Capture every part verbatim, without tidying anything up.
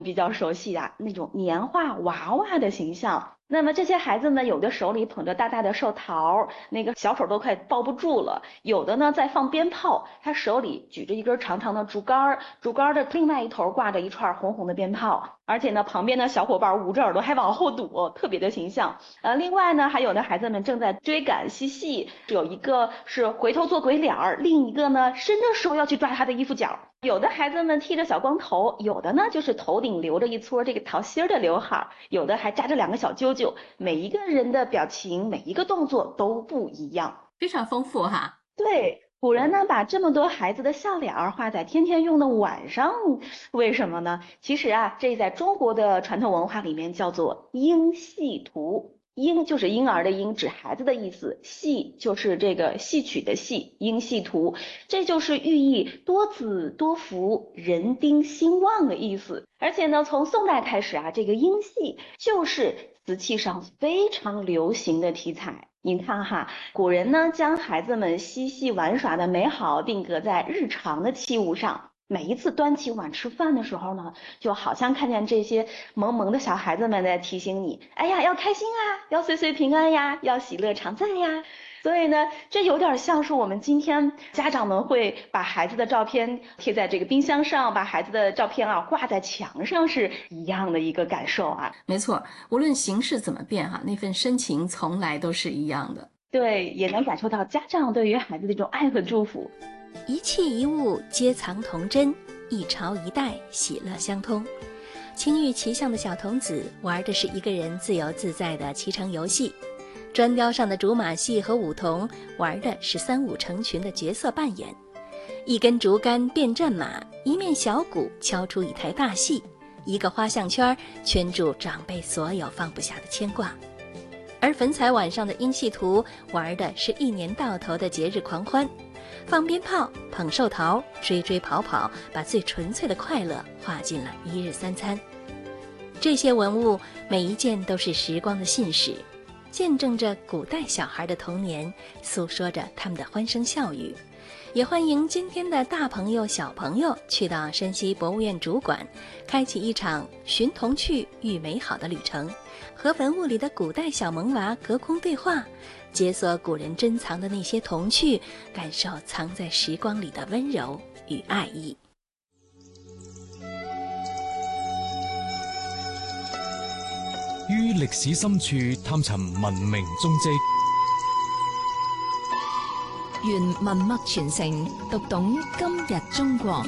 比较熟悉的那种年画娃娃的形象。那么这些孩子们，有的手里捧着大大的寿桃，那个小手都快抱不住了；有的呢在放鞭炮，他手里举着一根长长的竹竿，竹竿的另外一头挂着一串红红的鞭炮，而且呢旁边的小伙伴捂着耳朵还往后躲，特别的形象。呃，另外呢还有的孩子们正在追赶嬉戏，有一个是回头做鬼脸儿，另一个呢伸着手要去抓他的衣服角。有的孩子们剃着小光头，有的呢就是头顶留着一撮这个桃心儿的刘海，有的还扎着两个小揪揪。每一个人的表情，每一个动作都不一样， 非常丰富哈。 对，古人呢把这么多孩子的笑脸儿画在天天用的碗上，为什么呢？其实啊，这在中国的传统文化里面叫做婴戏图。婴就是婴儿的婴，指孩子的意思；戏就是这个戏曲的戏，婴戏图，这就是寓意多子多福、人丁兴旺的意思。而且呢，从宋代开始啊，这个婴戏就是瓷器上非常流行的题材。您看哈，古人呢将孩子们嬉戏玩耍的美好定格在日常的器物上。每一次端起碗吃饭的时候呢，就好像看见这些萌萌的小孩子们在提醒你，哎呀，要开心啊，要岁岁平安呀，要喜乐常在呀。所以呢，这有点像是我们今天家长们会把孩子的照片贴在这个冰箱上，把孩子的照片啊挂在墙上是一样的一个感受啊。 没错，无论形式怎么变哈，那份深情从来都是一样的。 对，也能感受到家长对于孩子的这种爱和祝福。 一器一物皆藏童真，一朝一代喜乐相通。青玉骑象的小童子玩的是一个人自由自在的骑乘游戏，砖雕上的竹马戏和舞童玩的是三五成群的角色扮演。一根竹竿变战马，一面小鼓敲出一台大戏，一个花项圈圈住长辈所有放不下的牵挂。而粉彩碗上的婴戏图玩的是一年到头的节日狂欢，放鞭炮、捧寿桃、追追跑跑，把最纯粹的快乐画进了一日三餐。这些文物每一件都是时光的信使，见证着古代小孩的童年，诉说着他们的欢声笑语。也欢迎今天的大朋友小朋友去到山西博物院主馆，开启一场寻童趣遇美好的旅程，和文物里的古代小萌娃隔空对话，解锁古人珍藏的那些童趣，感受藏在时光里的温柔与爱意。 於歷史深處探尋文明蹤跡， 願文脈傳承，讀懂今日中國。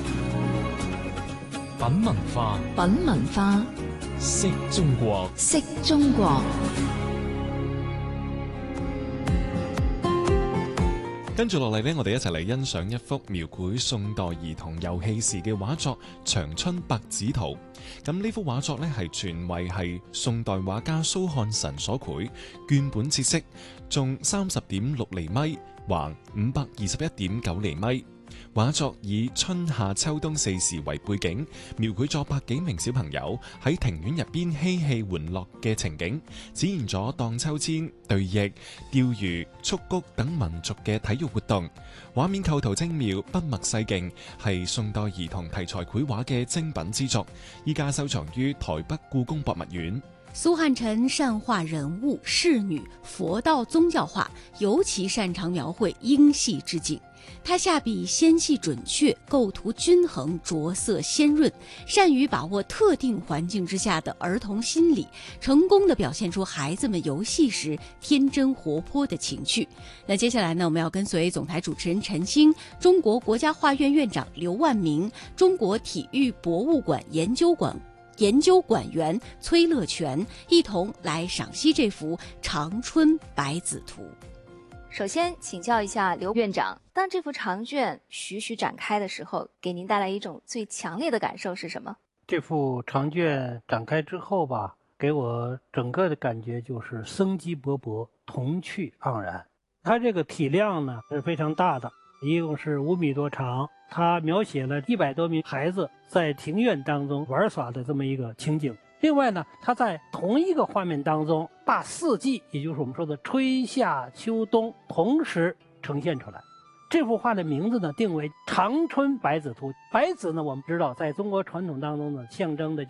品文化， 品文化， 識中國， 識中國。 跟住落嚟呢，我哋一齊嚟欣賞一幅描繪宋代兒童遊戲時嘅畫作《長春百子圖》。咁呢幅畫作呢，係傳為係宋代畫家蘇漢臣所繪，絹本切色，重三十點六厘米，橫五百二十一點九厘米。畫作以春夏秋冬四時為背景，描繪咗百幾名小朋友喺庭院入邊嬉戲玩樂嘅情景，展現咗盪秋千、對弈、釣魚、蹴鞠等民族嘅體育活動。畫面構圖精妙，筆墨細勁，係宋代兒童題材繪畫嘅精品之作，依家收藏於台北故宮博物院。 蘇漢臣善畫人物、仕女、佛道宗教畫，尤其擅長描繪嬰戲之景。他下筆纖細準確，構圖均衡，着色鮮潤，善於把握特定環境之下的兒童心理，成功地表現出孩子們遊戲時天真活潑的情趣。那接下來呢，我們要跟隨總台主持人陳星、中國國家畫院院長劉萬明、中國體育博物館研究館研究館員崔樂全一同來賞析這幅《長春百子圖》。 首先請教一下劉院長，當這幅長卷徐徐展開的時候，給您帶來一種最強烈的感受是什麼？ 這幅長卷展開之後吧，給我整個的感覺就是生機勃勃，童趣盎然。它這個體量呢是非常大的，一共是五米多長，它描寫了一百多名孩子在庭院當中玩耍的這麼一個情景。另外呢，它在同一個畫面當中把四季，也就是我們說的春夏秋冬同時呈現出來。 这幅画的名字呢定为长春百子图。百子呢，我们知道在中国传统当中呢，象征的